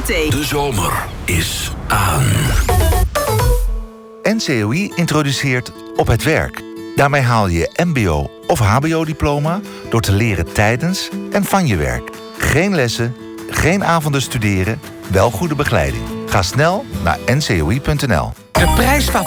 De zomer is aan. NCOI introduceert Op het Werk. Daarmee haal je je mbo- of hbo-diploma door te leren tijdens en van je werk. Geen lessen, geen avonden studeren, wel goede begeleiding. Ga snel naar ncoi.nl. De prijsfavoriet